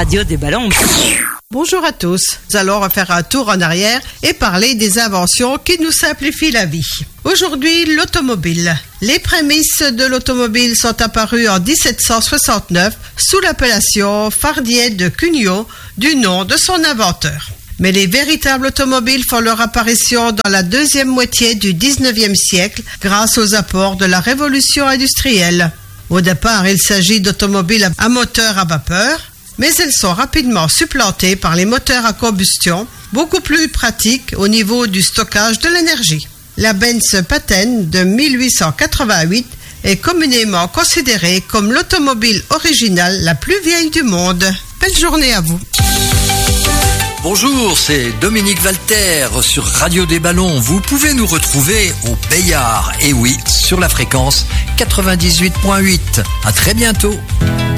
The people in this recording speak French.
Radio des Ballons. Bonjour à tous. Nous allons refaire un tour en arrière et parler des inventions qui nous simplifient la vie. Aujourd'hui, l'automobile. Les prémices de l'automobile sont apparues en 1769 sous l'appellation fardier de Cugnot, du nom de son inventeur. Mais les véritables automobiles font leur apparition dans la deuxième moitié du 19e siècle grâce aux apports de la révolution industrielle. Au départ, il s'agit d'automobiles à moteur à vapeur, mais elles sont rapidement supplantées par les moteurs à combustion, beaucoup plus pratiques au niveau du stockage de l'énergie. La Benz Patent de 1888 est communément considérée comme l'automobile originale la plus vieille du monde. Belle journée à vous. Bonjour, c'est Dominique Valter sur Radio des Ballons. Vous pouvez nous retrouver au Bayard, et oui, sur la fréquence 98.8. À très bientôt.